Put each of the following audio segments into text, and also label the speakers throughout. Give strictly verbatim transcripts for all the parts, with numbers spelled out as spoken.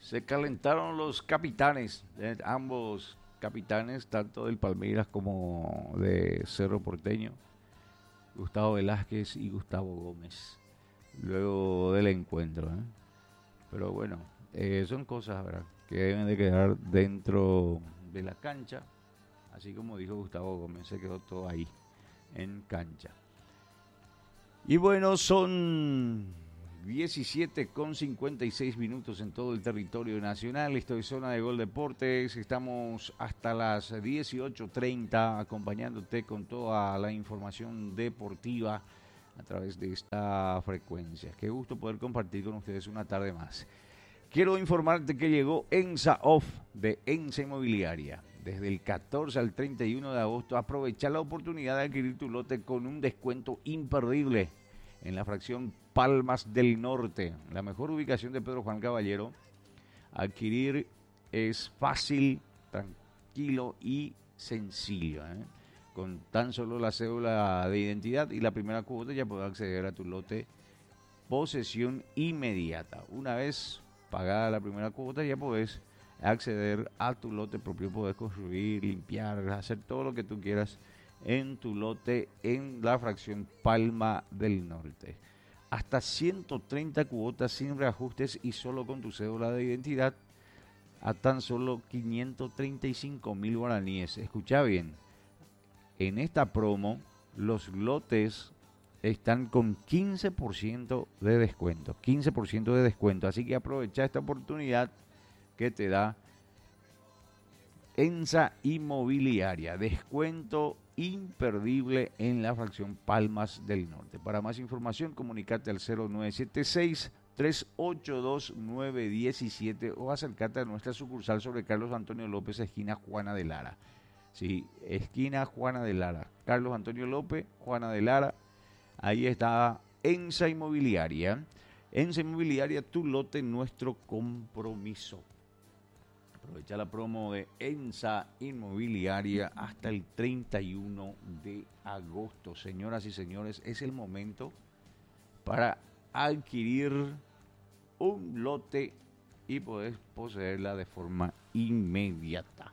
Speaker 1: Se calentaron los capitanes, eh, ambos capitanes, tanto del Palmeiras como de Cerro Porteño, Gustavo Velázquez y Gustavo Gómez, luego del encuentro. ¿eh? Pero bueno, eh, son cosas, ¿verdad?, que deben de quedar dentro de la cancha, así como dijo Gustavo Gómez, se quedó todo ahí, en cancha. Y bueno, son diecisiete con cincuenta y seis minutos en todo el territorio nacional. Esto es Zona de Gol Deportes. Estamos hasta las dieciocho treinta acompañándote con toda la información deportiva a través de esta frecuencia. Qué gusto poder compartir con ustedes una tarde más. Quiero informarte que llegó ENSA Off de ENSA Inmobiliaria. Desde el catorce al treinta y uno de agosto, aprovecha la oportunidad de adquirir tu lote con un descuento imperdible en la fracción Palmas del Norte, la mejor ubicación de Pedro Juan Caballero. Adquirir es fácil, tranquilo y sencillo. ¿eh? Con tan solo la cédula de identidad y la primera cuota ya podrás acceder a tu lote, posesión inmediata. Una vez pagada la primera cuota ya podés acceder a tu lote propio, podés construir, limpiar, hacer todo lo que tú quieras en tu lote en la fracción Palma del Norte. Hasta ciento treinta cuotas sin reajustes y solo con tu cédula de identidad a tan solo quinientos treinta y cinco mil guaraníes. Escucha bien, en esta promo los lotes están con quince por ciento de descuento, quince por ciento de descuento, así que aprovecha esta oportunidad que te da ENSA Inmobiliaria, descuento imperdible en la fracción Palmas del Norte. Para más información, comunicate al cero nueve siete seis, tres ocho dos, nueve uno siete o acércate a nuestra sucursal sobre Carlos Antonio López, esquina Juana de Lara. Sí, esquina Juana de Lara. Carlos Antonio López, Juana de Lara. Ahí está ENSA Inmobiliaria. ENSA Inmobiliaria, tu lote, nuestro compromiso. Aprovecha la promo de ENSA Inmobiliaria hasta el treinta y uno de agosto. Señoras y señores, es el momento para adquirir un lote y poder poseerla de forma inmediata.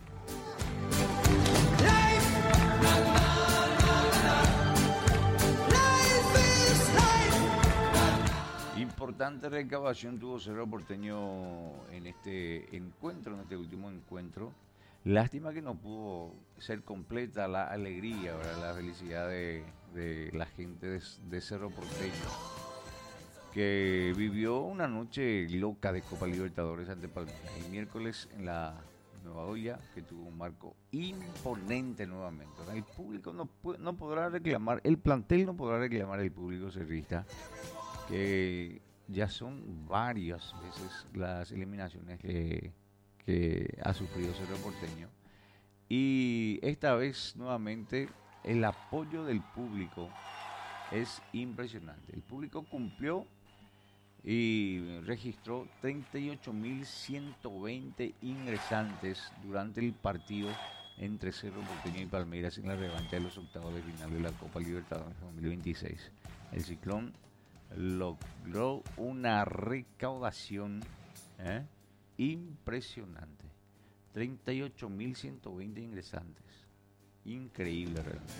Speaker 1: Importante recaudación tuvo Cerro Porteño en este encuentro, en este último encuentro. Lástima que no pudo ser completa la alegría, ¿verdad?, la felicidad de, de la gente de, de Cerro Porteño, que vivió una noche loca de Copa Libertadores ante Palmeiras. El miércoles en la Nueva Olla, que tuvo un marco imponente nuevamente. El público no, no podrá reclamar, el plantel no podrá reclamar el público cerrista, que ya son varias veces las eliminaciones que, que ha sufrido Cerro Porteño. Y esta vez nuevamente el apoyo del público es impresionante. El público cumplió y registró treinta y ocho mil ciento veinte ingresantes durante el partido entre Cerro Porteño y Palmeiras en la revancha de los octavos de final de la Copa Libertadores dos mil veintiséis. El Ciclón logró una recaudación ¿eh? impresionante. treinta y ocho mil ciento veinte ingresantes. Increíble realmente.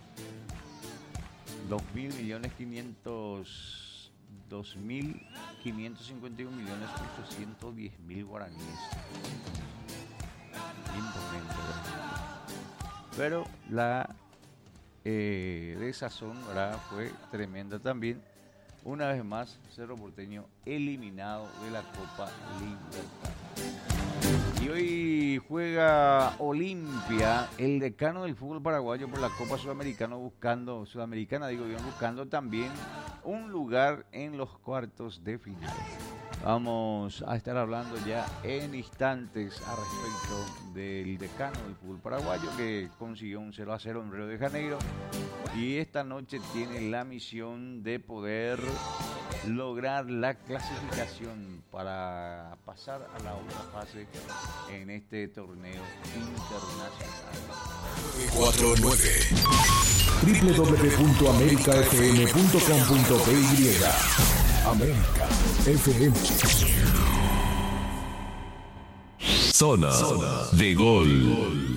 Speaker 1: dos mil millones quinientos, dos mil quinientos cincuenta y un millones ochocientos diez mil guaraníes. Imponente realmente. Pero la eh, desazón, ¿verdad?, fue tremenda también. Una vez más, Cerro Porteño eliminado de la Copa Libertadores. Y hoy juega Olimpia, el decano del fútbol paraguayo, por la Copa Sudamericana, buscando, Sudamericana digo bien, buscando también un lugar en los cuartos de final. Vamos a estar hablando ya en instantes a respecto del decano del fútbol paraguayo, que consiguió un cero a cero en Río de Janeiro y esta noche tiene la misión de poder lograr la clasificación para pasar a la otra fase en este torneo internacional.
Speaker 2: cuarenta y nueve doble u doble u doble u punto america f m punto com punto p y América F M. Zona, Zona de Gol.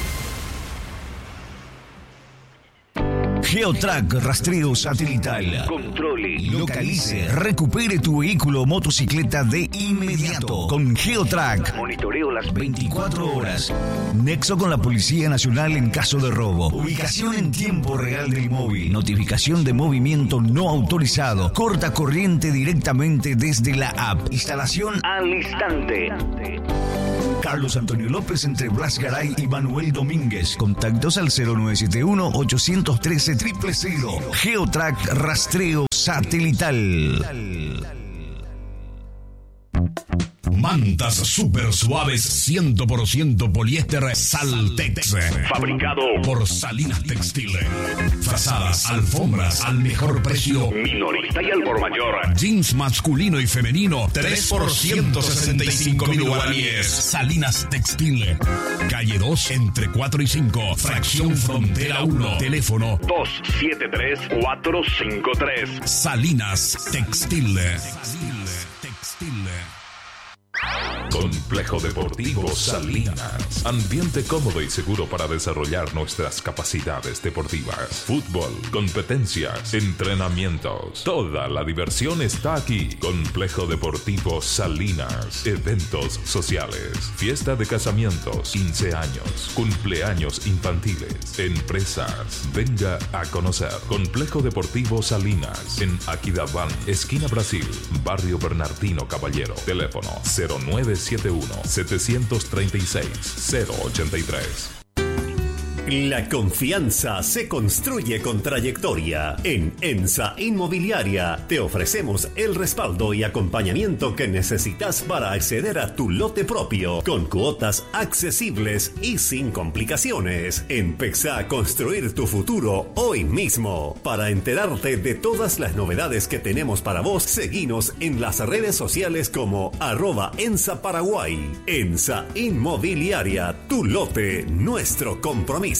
Speaker 2: Geotrack rastreo satelital. Controle, localice, recupere tu vehículo o motocicleta de inmediato. Con Geotrack, monitoreo las veinticuatro horas. Nexo con la Policía Nacional en caso de robo. Ubicación en tiempo real del móvil. Notificación de movimiento no autorizado. Corta corriente directamente desde la app. Instalación al instante. Carlos Antonio López entre Blas Garay y Manuel Domínguez. Contactos al cero nueve siete uno, ocho uno tres, cero cero cero. Geotrack rastreo satelital. Mantas super suaves cien por ciento poliéster Saltex. Fabricado por Salinas Textiles. Frazadas, alfombras al mejor precio. Minorista y al por mayor. Jeans masculino y femenino tres por ciento sesenta y cinco mil guaraníes. Salinas Textiles. Calle dos entre cuatro y cinco. Fracción Frontera uno. Teléfono dos siete tres, cuatro cinco tres. Salinas Textiles. Textiles.
Speaker 3: Complejo Deportivo Salinas. Ambiente cómodo y seguro para desarrollar nuestras capacidades deportivas. Fútbol, competencias, entrenamientos. Toda la diversión está aquí. Complejo Deportivo Salinas. Eventos sociales. Fiesta de casamientos, quince años, cumpleaños infantiles, empresas. Venga a conocer. Complejo Deportivo Salinas. En Aquidabán, esquina Brasil, barrio Bernardino Caballero. Teléfono cero nueve siete uno, siete tres seis, cero ocho tres.
Speaker 4: La confianza se construye con trayectoria. En ENSA Inmobiliaria te ofrecemos el respaldo y acompañamiento que necesitas para acceder a tu lote propio, con cuotas accesibles y sin complicaciones. Empezá a construir tu futuro hoy mismo. Para enterarte de todas las novedades que tenemos para vos, seguinos en las redes sociales como arroba ENSA Paraguay. ENSA Inmobiliaria, tu lote, nuestro compromiso.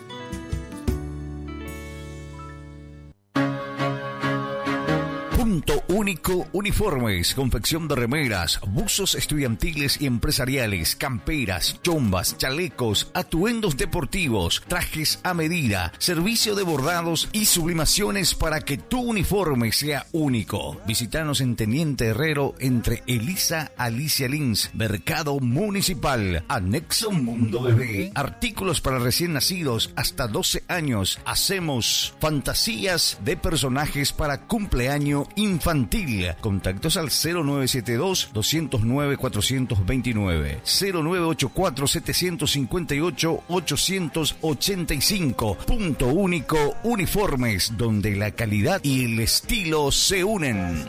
Speaker 2: Punto Único Uniformes, confección de remeras, buzos estudiantiles y empresariales, camperas, chombas, chalecos, atuendos deportivos, trajes a medida, servicio de bordados y sublimaciones para que tu uniforme sea único. Visítanos en Teniente Herrero entre Elisa Alicia Lins, Mercado Municipal, anexo Mundo Bebé, artículos para recién nacidos hasta doce años. Hacemos fantasías de personajes para cumpleaños infantil. Contactos al cero nueve siete dos, dos cero nueve, cuatro dos nueve, cero nueve ocho cuatro, siete cinco ocho, ocho ocho cinco. Punto Único Uniformes, donde la calidad y el estilo se unen.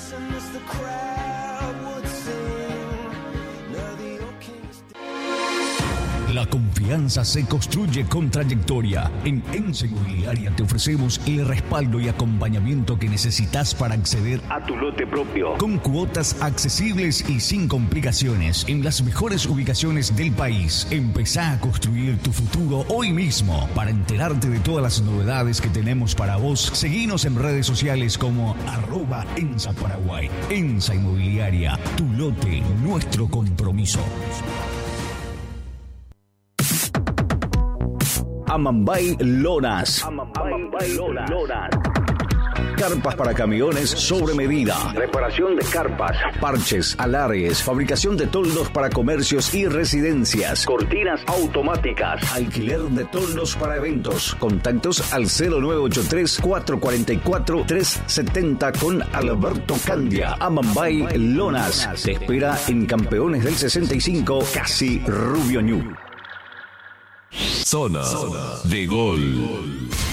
Speaker 2: La confianza se construye con trayectoria. En ENSA Inmobiliaria te ofrecemos el respaldo y acompañamiento que necesitas para acceder a tu lote propio. Con cuotas accesibles y sin complicaciones. En las mejores ubicaciones del país. Empezá a construir tu futuro hoy mismo. Para enterarte de todas las novedades que tenemos para vos, seguinos en redes sociales como arroba ENSA Paraguay. ENSA Inmobiliaria, tu lote, nuestro compromiso. Amambay Lonas. Amambay Lonas. Carpas para camiones sobre medida. Reparación de carpas, parches, alares, fabricación de toldos para comercios y residencias. Cortinas automáticas. Alquiler de toldos para eventos. Contactos al cero nueve ocho tres, cuatro cuatro cuatro, tres siete cero con Alberto Candia. Amambay Lonas. Te espera en Campeones del sesenta y cinco, casi Rubio Ñu.
Speaker 3: Zona de Gol.